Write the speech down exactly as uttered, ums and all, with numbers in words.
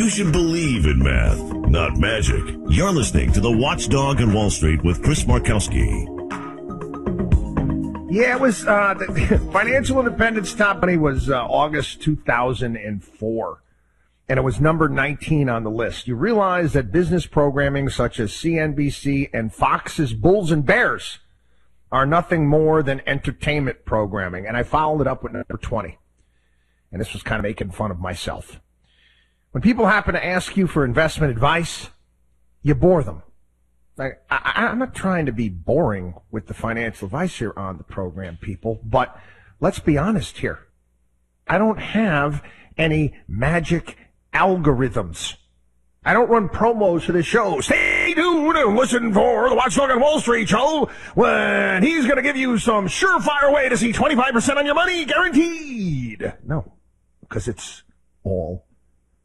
You should believe in math, not magic. You're listening to The Watchdog on Wall Street with Chris Markowski. Yeah, it was uh, the Financial Independence top money was uh, August two thousand four, and it was number nineteen on the list. You realize that business programming such as C N B C and Fox's Bulls and Bears are nothing more than entertainment programming, and I followed it up with number twenty, and this was kind of making fun of myself. When people happen to ask you for investment advice, you bore them. Like, I, I'm not trying to be boring with the financial advice here on the program, people, but let's be honest here. I don't have any magic algorithms. I don't run promos for the show. Stay tuned and listen for the Watchdog on Wall Street show when he's going to give you some surefire way to see twenty-five percent on your money guaranteed. No, because it's all